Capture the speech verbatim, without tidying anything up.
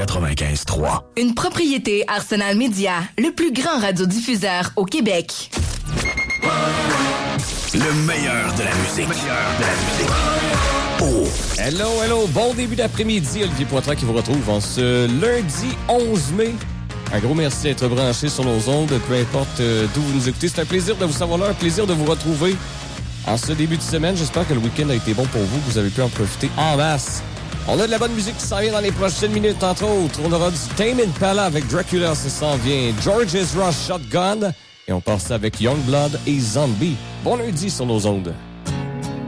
quatre-vingt-quinze trois. Une propriété Arsenal Media, le plus grand radiodiffuseur au Québec. Le meilleur de la musique. Le meilleur de la musique. Oh. Hello, hello. Bon début d'après-midi. Olivier Poitras qui vous retrouve en ce lundi onze mai. Un gros merci d'être branché sur nos ondes, peu importe euh, d'où vous nous écoutez. C'est un plaisir de vous savoir là, un plaisir de vous retrouver en ce début de semaine. J'espère que le week-end a été bon pour vous, que vous avez pu en profiter en masse. On a de la bonne musique qui s'en vient dans les prochaines minutes, entre autres. On aura du Tame Impala avec Dracula, ça s'en vient. George Ezra, Shotgun. Et on passe avec Youngblood et Zombie. Bon lundi sur nos ondes.